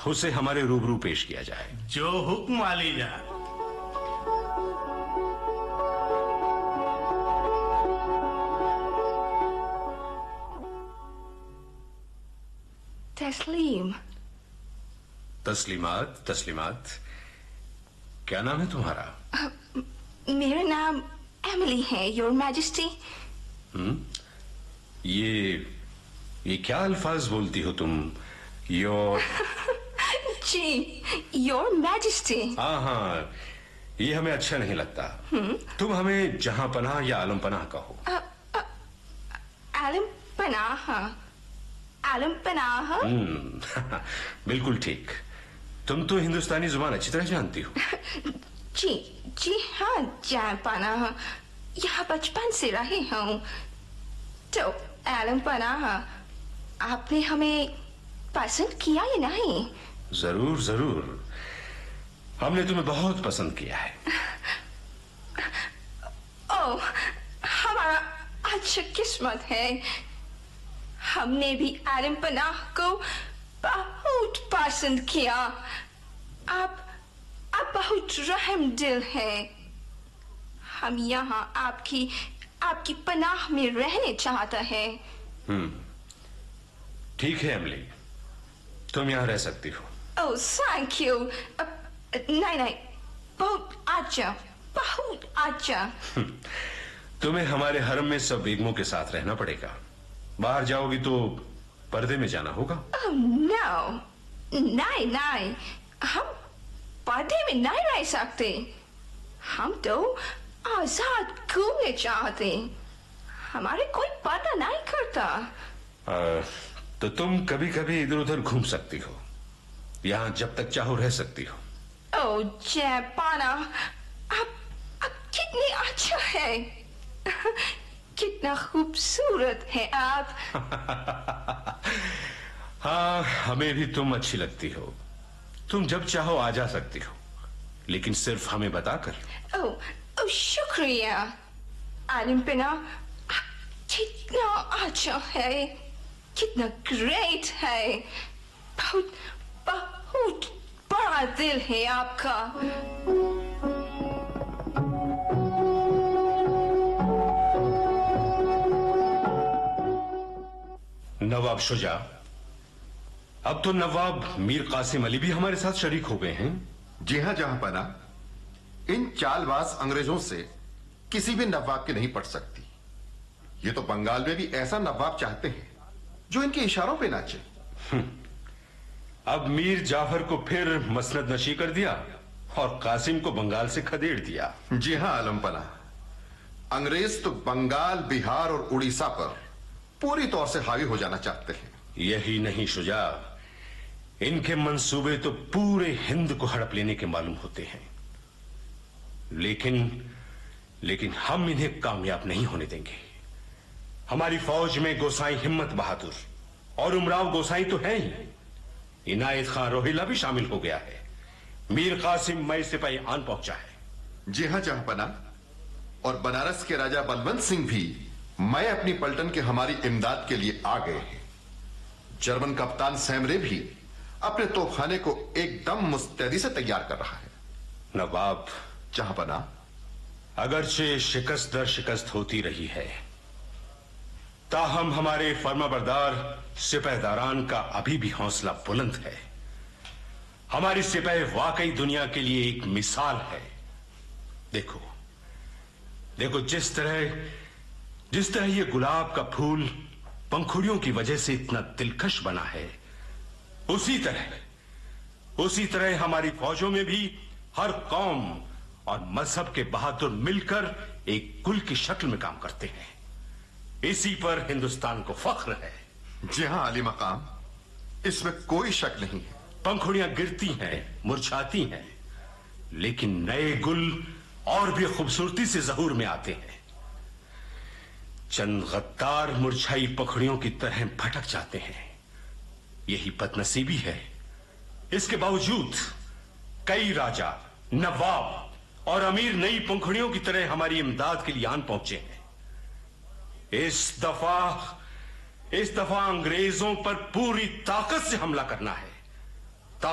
उसे हमारे रूबरू पेश किया जाए। जो हुक्म वालीजा। तस्लीम। तस्लीमात, तस्लीमात, क्या नाम है तुम्हारा? मेरा नाम एमिली है, योर मैजेस्टी। ये क्या अल्फाज बोलती हो तुम? Your ji, your majesty. हाँ, ये हमें अच्छा नहीं लगता। तुम हमें जहां पनाह या आलम पनाह कहो। आलम पनाह, आलम पनाह। बिल्कुल ठीक। तुम तो हिंदुस्तानी जुबान अच्छी तरह जानती हो। जी हाँ, जान पनाह, यहाँ बचपन से रही हूँ। तो आलम पनाह, आपने हमें पसंद किया या नहीं? जरूर जरूर, हमने तुम्हें बहुत पसंद किया है। ओह, हमारा अच्छा किस्मत है। हमने भी आलम पनाह को बहुत पसंद किया। आप बहुत रहम दिल है। हम यहाँ आपकी पनाह में रहने चाहता है। ठीक है एमिली, तुम यहाँ रह सकती हो। Oh thank you. नहीं, बहुत अच्छा। तुम्हें हमारे हरम में सब बेगमों के साथ रहना पड़ेगा। बाहर जाओगी तो पर्दे में जाना होगा। नहीं, हम पर्दे में नहीं रह सकते। हम तो आजाद घूमने चाहते। हमारे कोई पर्दा नहीं करता। तो तुम कभी कभी इधर उधर घूम सकती हो। यहाँ जब तक चाहो रह सकती हो। ओह जैपाना, आप कितने अच्छा है। कितना खूबसूरत है आप। हाँ, हमें भी तुम अच्छी लगती हो। तुम जब चाहो आ जा सकती हो, लेकिन सिर्फ हमें बताकर। ओह शुक्रिया। आलम पनाह, कितना अच्छा है, कितना ग्रेट है। बहुत बड़ा दिल है आपका। नवाब शुजा, अब तो नवाब मीर कासिम अली भी हमारे साथ शरीक हो गए हैं। जी हाँ जहांपना, इन चालबाज अंग्रेजों से किसी भी नवाब की नहीं पड़ सकती। ये तो बंगाल में भी ऐसा नवाब चाहते हैं जो इनके इशारों पे नाचे। अब मीर जाफर को फिर मसनद नशी कर दिया और कासिम को बंगाल से खदेड़ दिया। जी हाँ आलमपना, अंग्रेज तो बंगाल, बिहार और उड़ीसा पर पूरी तौर से हावी हो जाना चाहते हैं। यही नहीं शुजा, इनके मंसूबे तो पूरे हिंद को हड़प लेने के मालूम होते हैं। लेकिन हम इन्हें कामयाब नहीं होने देंगे। हमारी फौज में गोसाई हिम्मत बहादुर और उमराव गोसाई तो है ही, इनायत खान रोहिला भी शामिल हो गया है। मीर कासिम मई सिपाही आन पहुंचा है। जी हां जहांपना, और बनारस के राजा बलवंत सिंह भी मैं अपनी पलटन के हमारी इमदाद के लिए आ गए हैं। जर्मन कप्तान सैमरे भी अपने तोपखाने को एकदम मुस्तैदी से तैयार कर रहा है। नवाब जहांपना, अगरचे शिकस्त दर शिकस्त होती रही है, ताहम हमारे फर्माबरदार सिपहदारान का अभी भी हौसला बुलंद है। हमारी सिपाही वाकई दुनिया के लिए एक मिसाल है। देखो जिस तरह ये गुलाब का फूल पंखुड़ियों की वजह से इतना दिलकश बना है, उसी तरह हमारी फौजों में भी हर कौम और मजहब के बहादुर मिलकर एक कुल की शक्ल में काम करते हैं। इसी पर हिंदुस्तान को फख्र है। जी हां अली मकाम, इसमें कोई शक नहीं है। पंखुड़ियां गिरती हैं, मुरझाती हैं, लेकिन नए गुल और भी खूबसूरती से ज़हूर में आते हैं। चंद गद्दार मुरझाई पंखुड़ियों की तरह भटक जाते हैं। यही बदनसीबी है। इसके बावजूद कई राजा, नवाब और अमीर नई पंखुड़ियों की तरह हमारी इमदाद के लिए आन पहुंचे हैं। इस दफा अंग्रेजों पर पूरी ताकत से हमला करना है।